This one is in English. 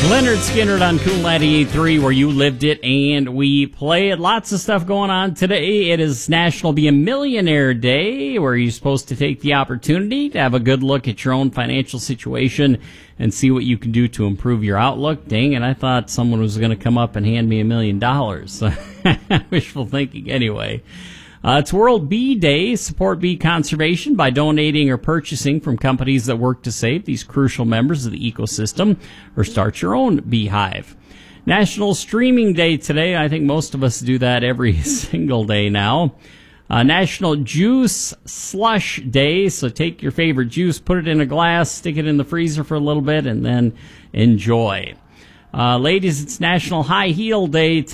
Leonard Skinner on Cool 98.3, where you lived it and we play it. Lots of stuff going on today. It is National Be a Millionaire Day, where you're supposed to take the opportunity to have a good look at your own financial situation and see what you can do to improve your outlook. Dang it, I thought someone was going to come up and hand me $1 million. Wishful thinking anyway. It's World Bee Day. Support bee conservation by donating or purchasing from companies that work to save these crucial members of the ecosystem, or start your own beehive. National Streaming Day today. I think most of us do that every single day now. National Juice Slush Day. So take your favorite juice, put it in a glass, stick it in the freezer for a little bit, and then enjoy. Ladies, it's National High Heel Day today.